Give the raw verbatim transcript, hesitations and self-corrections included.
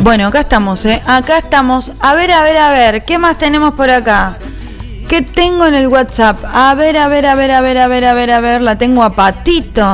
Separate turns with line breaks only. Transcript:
Bueno, acá estamos, ¿eh? Acá estamos. A ver, a ver, a ver. ¿Qué más tenemos por acá? ¿Qué tengo en el WhatsApp? A ver, a ver, a ver, a ver, a ver, a ver, a ver. La tengo a Patito.